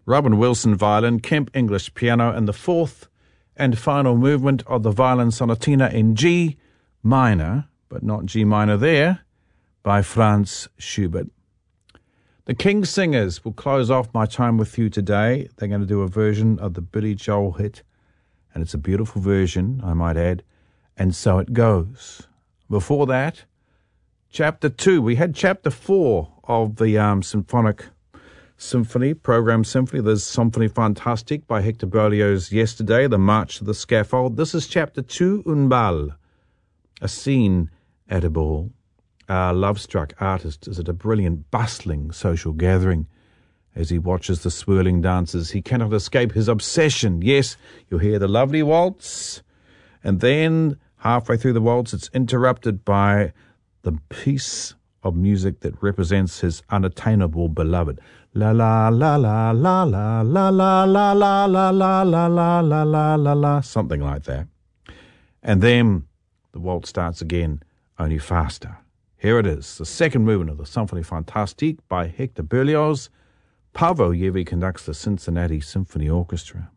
Robin Wilson violin, Kemp English piano, and the fourth and final movement of the Violin Sonatina in G minor, but not G minor there, by Franz Schubert. The King Singers will close off my time with you today. They're going to do a version of the Billy Joel hit, and it's a beautiful version, I might add, And So It Goes. Before that, Chapter 2. We had Chapter 4 of the Symphonic Symphony, Program Symphony. There's Symphonie Fantastique by Hector Berlioz yesterday, The March to the Scaffold. This is Chapter 2, Un Bal, a scene at a ball. Our love-struck artist is at a brilliant, bustling social gathering. As he watches the swirling dancers, he cannot escape his obsession. Yes, you'll hear the lovely waltz, and then halfway through the waltz, it's interrupted by the piece of music that represents his unattainable beloved. La la la la la la la la la la la la la la la la la la, something like that. And then the waltz starts again, only faster. Here it is, the second movement of the Symphonie Fantastique by Hector Berlioz. Paavo Järvi conducts the Cincinnati Symphony Orchestra.